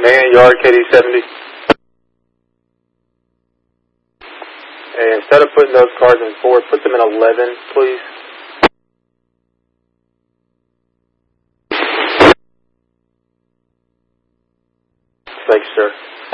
Man, yard KD70. Hey, instead of putting those cars in 4, put them in 11, please. Thanks, sir.